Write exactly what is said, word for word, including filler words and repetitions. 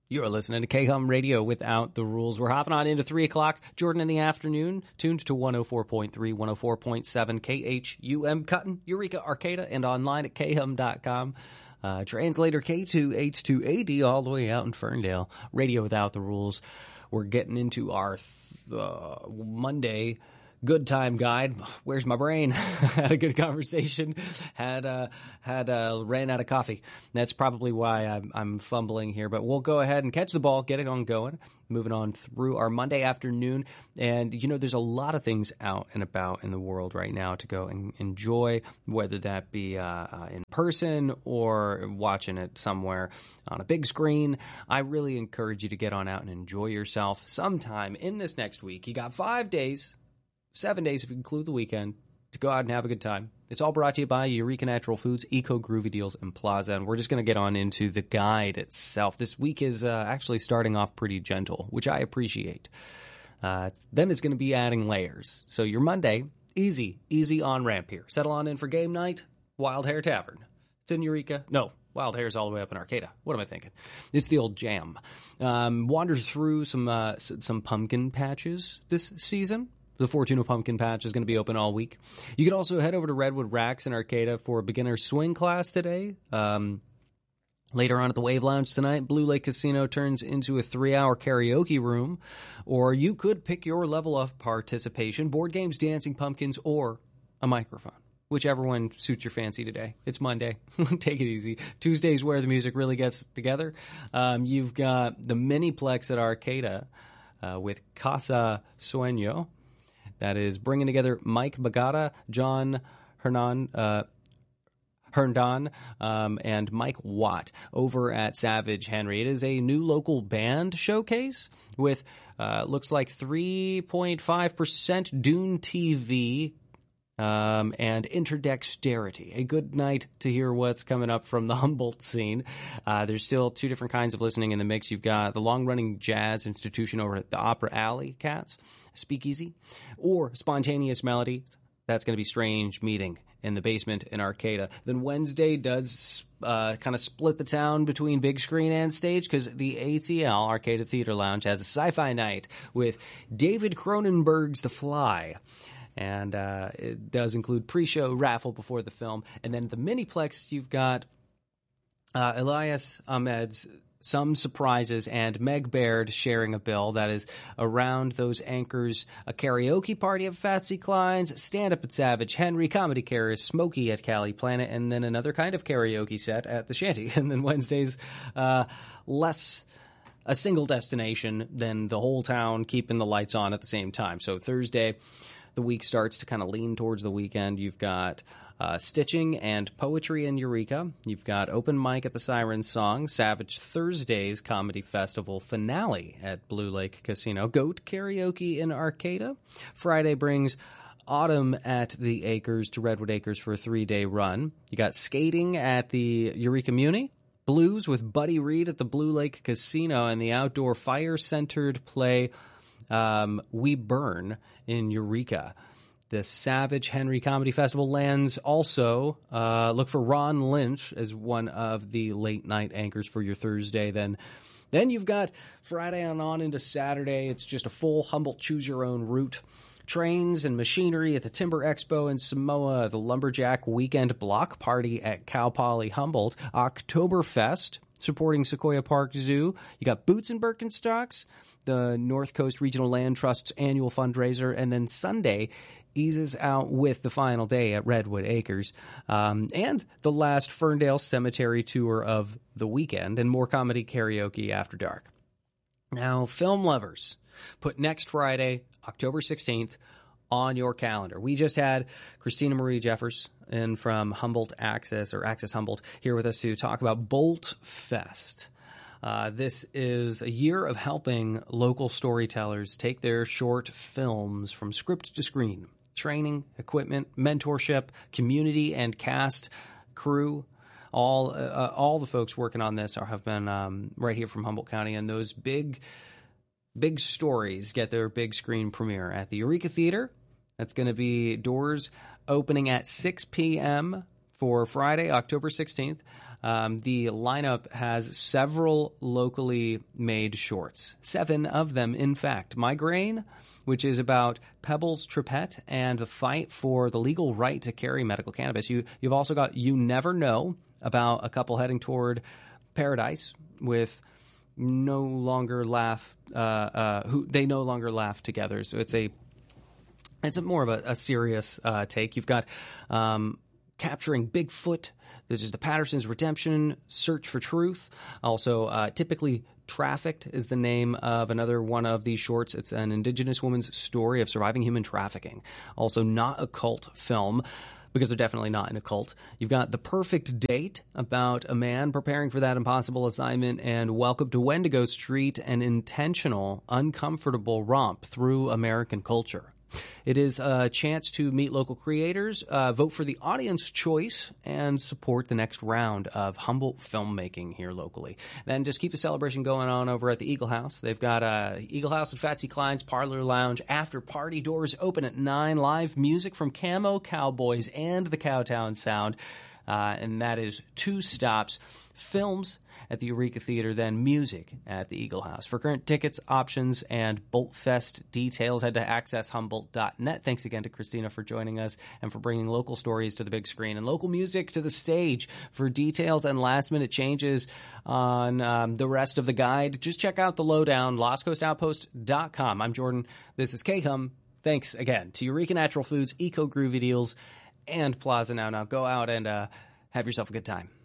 You're listening to K-Hum Radio without the rules. We're hopping on into three o'clock. Jordan in the afternoon, tuned to one oh four point three, one oh four point seven K H U M Cutton, Eureka, Arcata, and online at K hum dot com. Uh, translator K two H two A D all the way out in Ferndale. Radio without the rules. We're getting into our uh, Monday good time guide. Where's my brain? Had a good conversation. Had uh, had uh, ran out of coffee. That's probably why I'm, I'm fumbling here. But we'll go ahead and catch the ball, get it on going. Moving on through our Monday afternoon. And, you know, there's a lot of things out and about in the world right now to go and enjoy, whether that be uh, uh, in person or watching it somewhere on a big screen. I really encourage you to get on out and enjoy yourself sometime in this next week. You got five days. Seven days if you include the weekend, to go out and have a good time. It's all brought to you by Eureka Natural Foods, Eco Groovy Deals, and Plaza. And we're just going to get on into the guide itself. This week is uh, actually starting off pretty gentle, which I appreciate. Uh, then it's going to be adding layers. So your Monday, easy, easy on-ramp here. Settle on in for game night, Wild Hare Tavern. It's in Eureka. No, Wild Hare's all the way up in Arcata. What am I thinking? It's the old jam. Um, wander through some uh, some pumpkin patches this season. The Fortuna Pumpkin Patch is going to be open all week. You can also head over to Redwood Racks in Arcata for a beginner swing class today. Um, later on at the Wave Lounge tonight, Blue Lake Casino turns into a three-hour karaoke room. Or you could pick your level of participation, board games, dancing pumpkins, or a microphone. Whichever one suits your fancy today. It's Monday. Take it easy. Tuesday's where the music really gets together. Um, you've got the Miniplex at Arcata uh, with Casa Sueño. That is bringing together Mike Bagata, John Hernan, uh, Herndon, um, and Mike Watt over at Savage Henry. It is a new local band showcase with, uh, looks like three point five percent Dune T V um, and Interdexterity. A good night to hear what's coming up from the Humboldt scene. Uh, there's still two different kinds of listening in the mix. You've got the long-running jazz institution over at the Opera Alley Cats, Speakeasy, or Spontaneous Melody. That's going to be Strange Meeting in the basement in Arcata. Then Wednesday does uh, kind of split the town between big screen and stage because the A T L, Arcata Theater Lounge, has a sci-fi night with David Cronenberg's The Fly. And uh, it does include pre-show raffle before the film. And then at the Miniplex, you've got uh, Elias Ahmed's Some Surprises and Meg Baird sharing a bill that is around those anchors, a karaoke party at Fatsy Klein's, stand-up at Savage Henry, comedy carriers, Smokey at Cali Planet, and then another kind of karaoke set at the Shanty. And then Wednesdays, uh, less a single destination than the whole town keeping the lights on at the same time. So Thursday, the week starts to kind of lean towards the weekend. You've got Uh, stitching and poetry in Eureka. You've got open mic at the Siren Song, Savage Thursdays Comedy Festival finale at Blue Lake Casino, Goat Karaoke in Arcata. Friday brings Autumn at the Acres to Redwood Acres for a three-day run. You got skating at the Eureka Muni, blues with Buddy Reed at the Blue Lake Casino, and the outdoor fire-centered play um, We Burn in Eureka. The Savage Henry Comedy Festival lands also. Uh, look for Ron Lynch as one of the late-night anchors for your Thursday. Then then you've got Friday on on into Saturday. It's just a full Humboldt choose-your-own route. Trains and machinery at the Timber Expo in Samoa. The Lumberjack Weekend Block Party at Cal Poly Humboldt. Oktoberfest supporting Sequoia Park Zoo. You got Boots and Birkenstocks, the North Coast Regional Land Trust's annual fundraiser. And then Sunday eases out with the final day at Redwood Acres, um, and the last Ferndale Cemetery tour of the weekend, and more comedy karaoke after dark. Now, film lovers, put next Friday, October sixteenth, on your calendar. We just had Christina Marie Jeffers in from Humboldt Access, or Access Humboldt, here with us to talk about Bolt Fest. Uh, this is a year of helping local storytellers take their short films from script to screen. Training, equipment, mentorship, community, and cast, crew. All uh, all the folks working on this are, have been um, right here from Humboldt County, and those big, big stories get their big screen premiere at the Eureka Theater. That's going to be doors opening at six p.m. for Friday, October sixteenth. Um, the lineup has several locally made shorts, seven of them, in fact. Migraine, which is about Pebbles Trippette and the fight for the legal right to carry medical cannabis. You, you've also got You Never Know, about a couple heading toward paradise with no longer laugh, uh, uh, who they no longer laugh together. So it's a, it's a more of a, a serious uh, take. You've got um, Capturing Bigfoot. This is the Patterson's Redemption, Search for Truth. Also, uh, Typically Trafficked is the name of another one of these shorts. It's an Indigenous woman's story of surviving human trafficking. Also, not a cult film, because they're definitely not in a cult. You've got The Perfect Date, about a man preparing for that impossible assignment, and Welcome to Wendigo Street, an intentional, uncomfortable romp through American culture. It is a chance to meet local creators, uh, vote for the audience choice, and support the next round of Humboldt filmmaking here locally. Then just keep the celebration going on over at the Eagle House. They've got uh, Eagle House and Fatsy Klein's Parlor Lounge. After party doors open at nine. Live music from Camo Cowboys and the Cowtown Sound. Uh, and that is two stops. Films at the Eureka Theater, then music at the Eagle House. For current tickets, options, and Bolt Fest details, head to access humboldt dot net. Thanks again to Christina for joining us and for bringing local stories to the big screen and local music to the stage. For details and last-minute changes on um, the rest of the guide, just check out the lowdown, lost coast outpost dot com. I'm Jordan. This is K-Hum. Thanks again to Eureka Natural Foods, Eco Groovy Deals, and Plaza Now. Now go out and uh, have yourself a good time.